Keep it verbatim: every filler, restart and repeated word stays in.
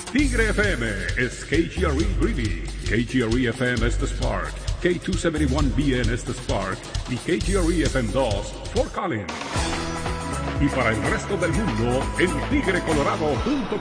Tigre F M is K G R E Greeley, K G R E F M es The Spark, K doscientos setenta y uno B N es The Spark y K G R E F M dos Fort Collins. Y para el resto del mundo en tigre colorado punto com.